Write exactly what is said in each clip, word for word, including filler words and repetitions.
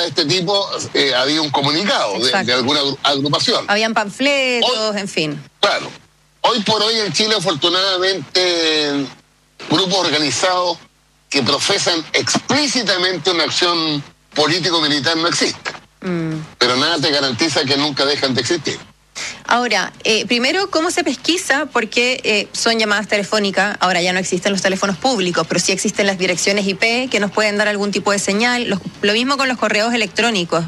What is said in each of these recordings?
de este tipo, eh, había un comunicado de, de alguna agrupación. Habían panfletos, hoy, en fin. Claro. Hoy por hoy en Chile, afortunadamente, grupos organizados que profesan explícitamente una acción político-militar no existen. Mm. Pero nada te garantiza que nunca dejan de existir. Ahora, eh, primero, ¿cómo se pesquisa? Porque eh, son llamadas telefónicas, ahora ya no existen los teléfonos públicos, pero sí existen las direcciones I P que nos pueden dar algún tipo de señal. Los, lo mismo con los correos electrónicos.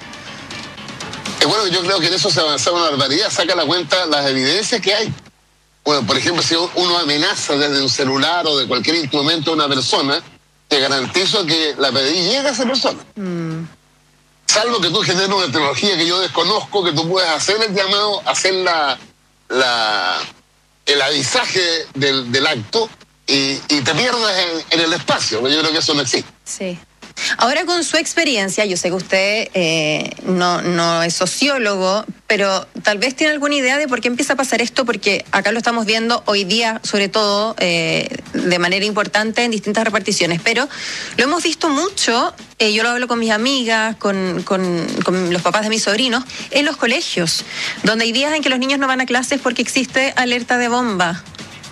Eh, bueno, yo creo que en eso se ha avanzado una barbaridad. Saca la cuenta las evidencias que hay. Bueno, por ejemplo, si uno amenaza desde un celular o de cualquier instrumento a una persona, te garantizo que la P D I llega a esa persona. Mm. Salvo que tú generes una tecnología que yo desconozco, que tú puedas hacer el llamado, hacer la, la, el avisaje del, del acto y, y te pierdas en, en el espacio. Yo creo que eso no existe. Sí. Ahora, con su experiencia, yo sé que usted eh, no, no es sociólogo, pero tal vez tiene alguna idea de por qué empieza a pasar esto, porque acá lo estamos viendo hoy día, sobre todo, eh, de manera importante en distintas reparticiones, pero lo hemos visto mucho, eh, yo lo hablo con mis amigas, con, con, con los papás de mis sobrinos, en los colegios, donde hay días en que los niños no van a clases porque existe alerta de bomba.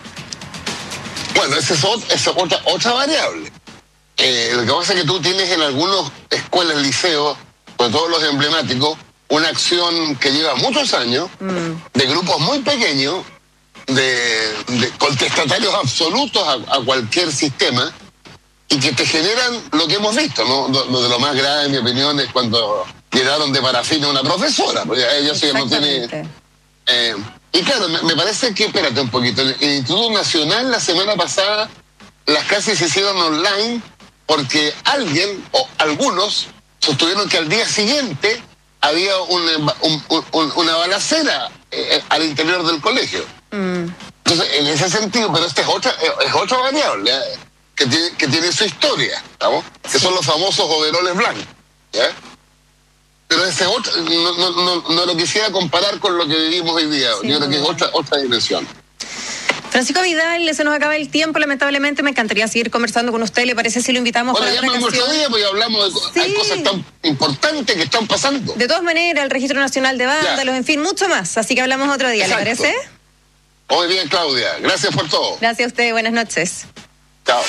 Bueno, esa es, otra, esa es otra, otra variable. Eh, lo que pasa es que tú tienes en algunas escuelas, liceos, sobre todo los emblemáticos, una acción que lleva muchos años, mm. de grupos muy pequeños, de, de contestatarios absolutos a, a cualquier sistema, y que te generan lo que hemos visto, ¿no? Lo de lo más grave, en mi opinión, es cuando llenaron de parafina a una profesora, porque ella sí no tiene... Eh, y claro, me, me parece que, espérate un poquito, el, el Instituto Nacional la semana pasada, las clases se hicieron online, porque alguien o algunos sostuvieron que al día siguiente había una, un, un, una balacera eh, al interior del colegio. Mm. Entonces, en ese sentido, pero esta es otra, es otra variable, ¿eh? que, tiene, que tiene su historia, ¿estamos? Que son los famosos overoles blancos. ¿Ya? Pero ese otro, no, no, no, no lo quisiera comparar con lo que vivimos hoy día. Sí, yo creo que es otra, otra dimensión. Francisco Vidal, se nos acaba el tiempo, lamentablemente. Me encantaría seguir conversando con usted. ¿Le parece si lo invitamos bueno, para otra ocasión? Otro día, porque hablamos de sí. hay cosas tan importantes que están pasando. De todas maneras, el Registro Nacional de Vándalos, en fin, mucho más. Así que hablamos otro día, exacto. ¿Le parece? Muy bien, Claudia. Gracias por todo. Gracias a usted. Buenas noches. Chao.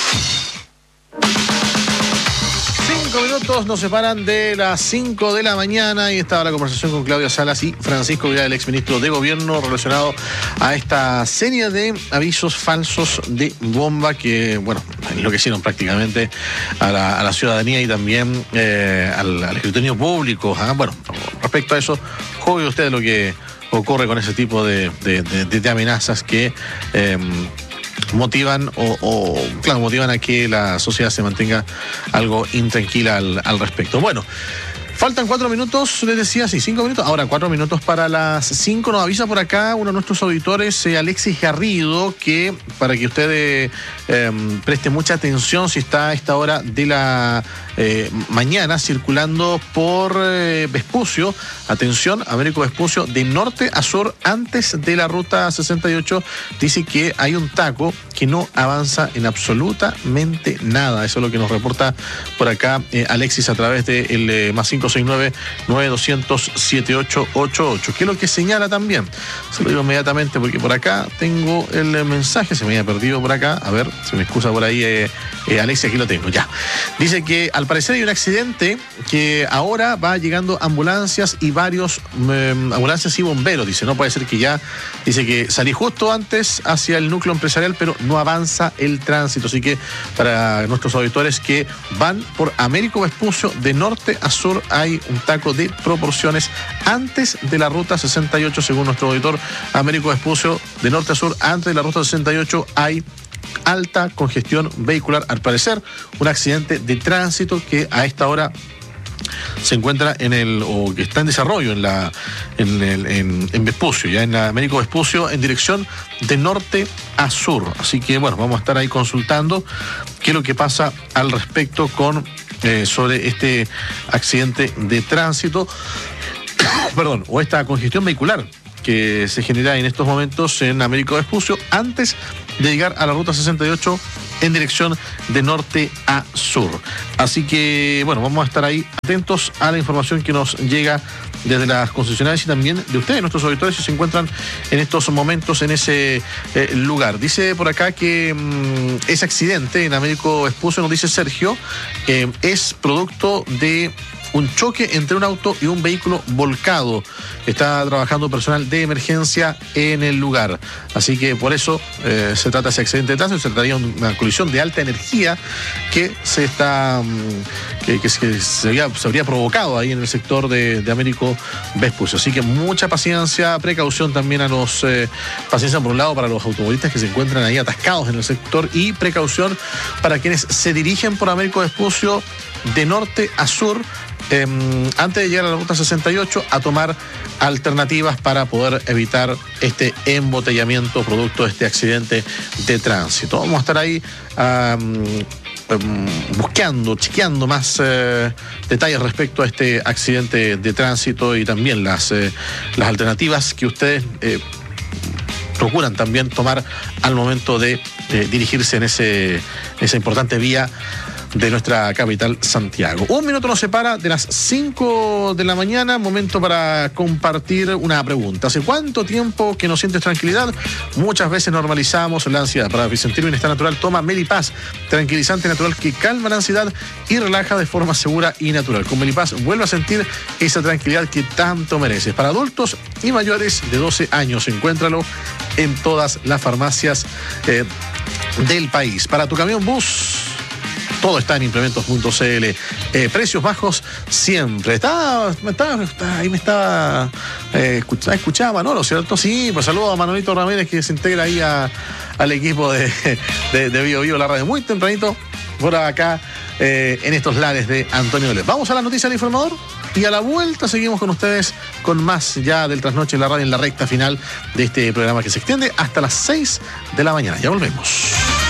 Cinco minutos nos separan de las cinco de la mañana y estaba la conversación con Claudia Salas y Francisco Vidal, el exministro de Gobierno, relacionado a esta serie de avisos falsos de bomba que, bueno, enloquecieron prácticamente a la, a la ciudadanía y también eh, al, al escrutinio público. ¿eh? Bueno, respecto a eso, juzgue usted lo que ocurre con ese tipo de, de, de, de amenazas que... Eh, motivan o, o claro, motivan a que la sociedad se mantenga algo intranquila al, al respecto. Bueno, faltan cuatro minutos, les decía, sí, cinco minutos, ahora cuatro minutos para las cinco. Nos avisa por acá uno de nuestros auditores, eh, Alexis Garrido, que para que usted eh, eh, preste mucha atención si está a esta hora de la eh, mañana circulando por eh, Vespucio, atención, Américo Vespucio, de norte a sur, antes de la ruta sesenta y ocho, dice que hay un taco que no avanza en absolutamente nada. Eso es lo que nos reporta por acá eh, Alexis a través de el eh, más cinco seis nueve, nueve dos cero cero, siete ocho ocho ocho, que es lo que señala también. Se lo digo inmediatamente porque por acá tengo el eh, mensaje, se me había perdido por acá, a ver, se me excusa por ahí eh, eh, Alexis, aquí lo tengo, ya. Dice que al parecer hay un accidente, que ahora va llegando ambulancias y varios eh, ambulancias y bomberos, dice, no puede ser que ya, dice que salí justo antes hacia el núcleo empresarial, pero no avanza el tránsito, así que para nuestros auditores que van por Américo Vespucio de norte a sur hay un taco de proporciones antes de la ruta sesenta y ocho, según nuestro auditor Américo Vespucio, de norte a sur, antes de la ruta sesenta y ocho hay alta congestión vehicular, al parecer un accidente de tránsito que a esta hora se encuentra en el, o que está en desarrollo en la en, el, en, en Vespucio, ya en la Américo Vespucio, en dirección de norte a sur. Así que bueno, vamos a estar ahí consultando qué es lo que pasa al respecto con eh, sobre este accidente de tránsito, perdón, o esta congestión vehicular que se genera en estos momentos en Américo Vespucio antes de llegar a la ruta sesenta y ocho en dirección de norte a sur. Así que, bueno, vamos a estar ahí atentos a la información que nos llega desde las concesionarias y también de ustedes, nuestros auditores, si se encuentran en estos momentos en ese eh, lugar. Dice por acá que mmm, ese accidente en Américo Vespucio, nos dice Sergio, eh, es producto de un choque entre un auto y un vehículo volcado. Está trabajando personal de emergencia en el lugar. Así que por eso eh, se trata ese accidente de tránsito. Se trataría de una colisión de alta energía que se está que, que, que se, había, se habría provocado ahí en el sector de, de Américo Vespucio. Así que mucha paciencia, precaución también a los eh, paciencia por un lado para los automovilistas que se encuentran ahí atascados en el sector y precaución para quienes se dirigen por Américo Vespucio de norte a sur. Eh, antes de llegar a la ruta sesenta y ocho, a tomar alternativas para poder evitar este embotellamiento producto de este accidente de tránsito. Vamos a estar ahí um, um, buscando, chequeando más eh, detalles respecto a este accidente de tránsito y también las, eh, las alternativas que ustedes eh, procuran también tomar al momento de, de dirigirse en ese, esa importante vía de nuestra capital, Santiago. Un minuto nos separa de las cinco de la mañana, momento para compartir una pregunta. ¿Hace cuánto tiempo que no sientes tranquilidad? Muchas veces normalizamos la ansiedad. Para sentir bienestar natural, toma Melipaz, tranquilizante natural que calma la ansiedad y relaja de forma segura y natural. Con Melipaz vuelve a sentir esa tranquilidad que tanto mereces. Para adultos y mayores de doce años, encuéntralo en todas las farmacias eh, del país. Para tu camión bus, todo está en implementos punto c l. Eh, precios bajos siempre. Estaba, estaba, estaba ahí me estaba eh, escuchaba, escuchaba Manolo, ¿cierto? Sí, pues saludo a Manolito Ramírez que se integra ahí a, al equipo de, de, de Bio Bio, la radio, muy tempranito por acá eh, en estos lares de Antonio Lez. Vamos a la noticia del informador y a la vuelta seguimos con ustedes con más ya del Trasnoche en la radio en la recta final de este programa que se extiende hasta las seis de la mañana. Ya volvemos.